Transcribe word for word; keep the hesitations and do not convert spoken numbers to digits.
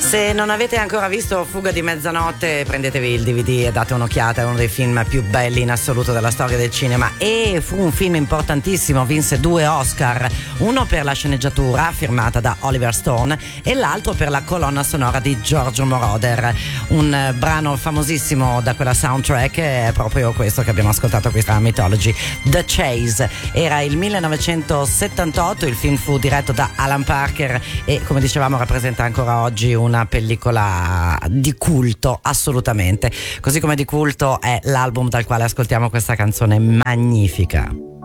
Se non avete ancora visto Fuga di mezzanotte, prendetevi il D V D e date un'occhiata, è uno dei film più belli in assoluto della storia del cinema e fu un film importantissimo, vinse due Oscar, uno per la sceneggiatura firmata da Oliver Stone e l'altro per la colonna sonora di Giorgio Moroder. Un brano famosissimo da quella soundtrack è proprio questo che abbiamo ascoltato qui tra Mythology, The Chase. Era il millenovecentosettantotto, il film fu diretto da Alan Parker e, come dicevamo, rappresenta ancora oggi una pellicola di culto, assolutamente, così come di culto è l'album dal quale ascoltiamo questa canzone magnifica.